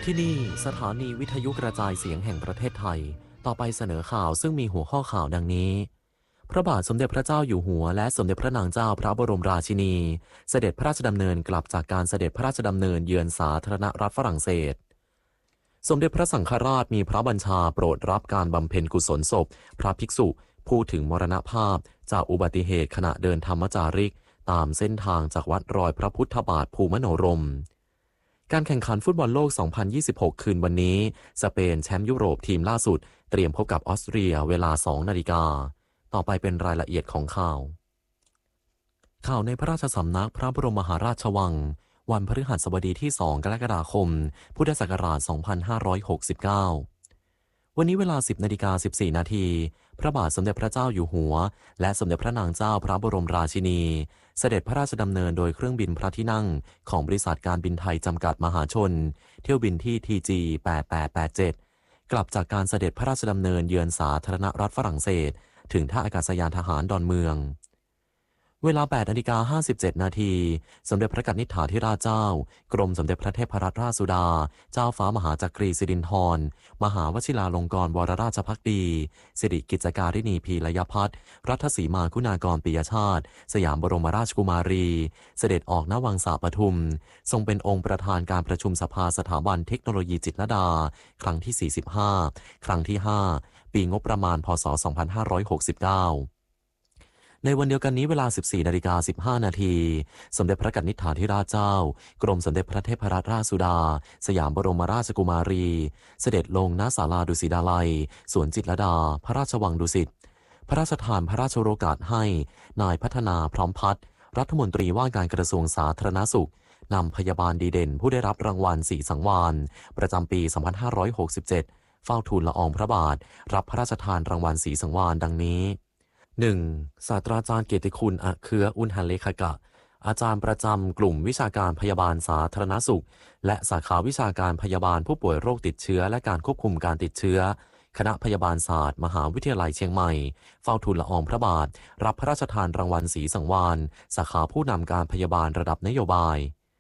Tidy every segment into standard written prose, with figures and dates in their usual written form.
ที่นี่สถานีวิทยุกระจายเสียงแห่งประเทศไทยต่อไปเสนอข่าวซึ่งมีหัวข้อข่าวดังนี้พระบาทสมเด็จพระเจ้าอยู่หัวและสมเด็จพระนางเจ้าพระบรมราชินีเสด็จพระราชดำเนินกลับจากการเสด็จพระราชดำเนินเยือนสาธารณรัฐฝรั่งเศสสมเด็จพระสังฆราชมีพระบัญชาโปรดรับการบำเพ็ญกุศลศพพระภิกษุผู้ถึงมรณภาพจากอุบัติเหตุขณะเดินธรรมจาริกตามเส้นทางจากวัดรอยพระพุทธบาทภูมิมโนรมการแข่งขันฟุตบอลโลก 2026 คืนวันนี้สเปนแชมป์ยุโรปทีมล่าสุดเตรียมพบกับออสเตรียเวลา 2 นาฬิกาต่อไปเป็นรายละเอียดของข่าวในพระราชสำนักพระบรมมหาราชวังวันพฤหัสบดีที่ 2 กรกฎาคม พุทธศักราช 2569 วันนี้เวลา 10:14 นาทีพระบาทสมเด็จพระเจ้าอยู่หัวและสมเด็จพระนางเจ้าพระบรมราชินีเสด็จพระราชดำเนินโดยเครื่องบินพระที่นั่งของบริษัทการบินไทยจำกัดมหาชนเที่ยวบินที่ TG 8887กลับจากการเสด็จพระราชดำเนินเยือนสาธารณรัฐฝรั่งเศสถึงท่าอากาศยานทหารดอนเมืองเวลา 8:57 นาทีสมเด็จพระกนิษฐาธิราชเจ้ากรมสมเด็จพระเทพรัตนราชสุดาเจ้าฟ้ามหาจักรีสิรินธรมหาวชิราลงกรณ์วรราชภักดีสิริกิจการินีพีรยพัฒน์รัฐสีมาคุณากรปิยชาติสยามบรมราชกุมารีเสด็จออกณวังสาปทุมทรงเป็นองค์ประธานการประชุมสภาสถาบันเทคโนโลยีจิตรลดาครั้งที่ 45 ครั้งที่ 5 ปีงบประมาณพ.ศ. 2569ในวันเดียวกันนี้เวลา 14:15 นาทีสมเด็จพระกนิษฐาธิราชเจ้ากรมสมเด็จพระเทพรัตนราชสุดาสยามบรมราชกุมารีเสด็จลงณศาลาดุสิตดาลัยสวนจิตรลดาพระราชวังดุสิตพระราชทานพระราชโองการให้นายพัฒนาพร้อมพัฒน์รัฐมนตรีว่าการกระทรวงสาธารณสุขนำพยาบาลดีเด่นผู้ได้รับรางวัล4สังวาลประจำปี 2567 เฝ้าทูลละอองพระบาทรับพระราชทานรางวัล4สังวาลดังนี้1. ศาสตราจารย์เกียรติคุณอัคเคืออุณหเลขกะอาจารย์ประจำกลุ่มวิชาการพยาบาลสาธารณสุขและสาขาวิชาการพยาบาลผู้ป่วยโรคติดเชื้อและการควบคุมการติดเชื้อคณะพยาบาลศาสตร์มหาวิทยาลัยเชียงใหม่เฝ้าทูลละอองพระบาทรับพระราชทานรางวัลศรีสังวาลสาขาผู้นำการพยาบาลระดับนโยบาย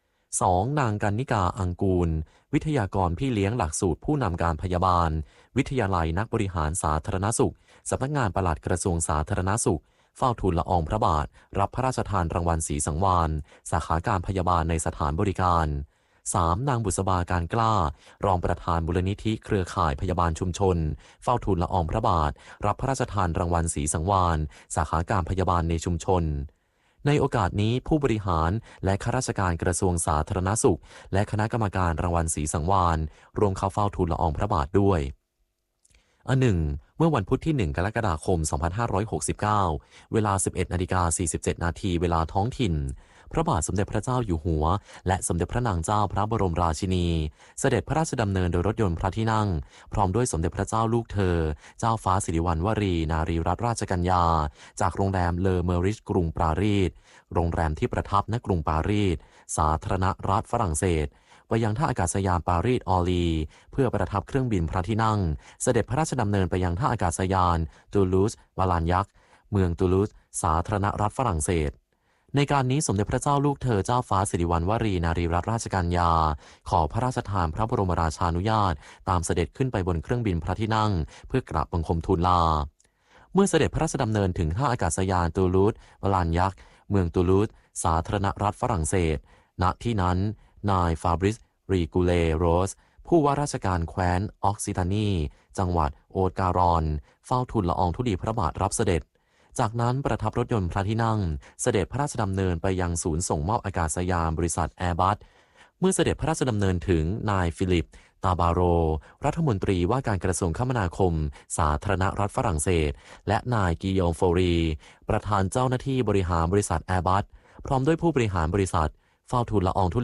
2. นางกันนิกาอังกูลวิทยากรพี่เลี้ยงหลักสูตรผู้นำการพยาบาลวิทยาลัยนักบริหารสาธารณสุขสำนักงานปลัดกระทรวงสาธารณสุขเฝ้าทูลละอองพระบาทรับพระราชทานรางวัลศรีสังวาลสาขาการพยาบาลในสถานบริการ 3. นางบุษบาการกล้ารองประธานมูลนิธิเครือข่ายพยาบาลชุมชนเฝ้าทูลละอองพระบาทรับพระราชทานรางวัลศรีสังวาลสาขาการพยาบาลในชุมชนในโอกาสนี้ผู้บริหารและข้าราชการกระทรวงสาธารณสุขและคณะกรรมการรางวัลศรีสังวาลรวมเข้าเฝ้าทูลละอองพระบาทด้วยเมื่อวันพุธที่ 1 กรกฎาคม 2569 เวลา 11:47 นาทีเวลาท้องถิ่นพระบาทสมเด็จพระเจ้าอยู่หัวและสมเด็จพระนางเจ้าพระบรมราชินีเสด็จพระราชดำเนินโดยรถยนต์พระที่นั่งพร้อมด้วยสมเด็จพระเจ้าลูกเธอเจ้าฟ้าสิริวัณวรีนารีรัตนราชกัญญาจากโรงแรมเลอเมอริชกรุงปารีสโรงแรมที่ประทับณกรุงปารีสสาธารณรัฐฝรั่งเศสไปยังท่าอากาศยานปารีสออลีเพื่อประทับเครื่องบินพระที่นั่งเสด็จพระราชดำเนินไปยังท่าอากาศยานตูลูสวาลานยักษ์เมืองตูลูสสาธารณรัฐฝรั่งเศสในการนี้สมเด็จพระเจ้าลูกเธอเจ้าฟ้าสิริวัณวรีนารีรัตนราชกัญญาขอพระราชทานพระบรมราชานุญาตตามเสด็จขึ้นไปบนเครื่องบินพระที่นั่งเพื่อกราบบังคมทูลลาเมื่อเสด็จพระราชดำเนินถึงท่าอากาศยานตูลูสวาลานยักษ์เมืองตูลูสสาธารณรัฐฝรั่งเศสณที่นั้นนายฟาบริสรีกูเลโรสผู้ว่าราชการแคว้นออกซิตานีจังหวัดโอตการอนเฝ้าทูลละอองธุลีพระบาทรับเสด็จจากนั้นประทับรถยนต์พระที่นั่งเสด็จพระราชดำเนินไปยังศูนย์ส่งมอบอากาศยานบริษัทแอร์บัสเมื่อเสด็จพระราชดำเนินถึงนายฟิลิปตาบาโรรัฐมนตรีว่าการกระทรวงคมนาคมสาธารณรัฐฝรั่งเศสและนายกิโยมโฟรีประธานเจ้าหน้าที่บริหารบริษัทแอร์บัสพร้อมด้วยผู้บริหารบริษัทเฝ้าทูลละอองธุลี